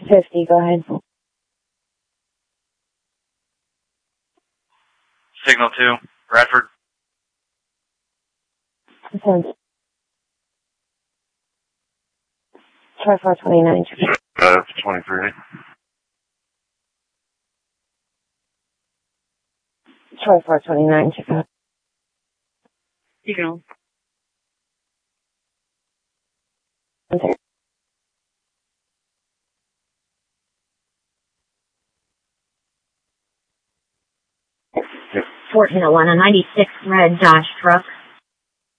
50, go ahead. Signal 2, Bradford. Defense. Try 429. 23. Try 429, check out. Signal. Okay. 1401, a 96 red Dodge truck.